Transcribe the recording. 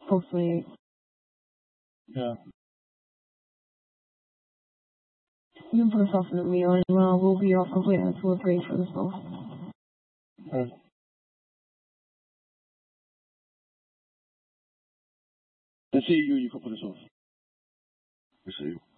Hopefully. Yeah. You can put stuff in the meal as well. We'll be off completely until we're free for the stuff. Let's see you put this off. Let's see you.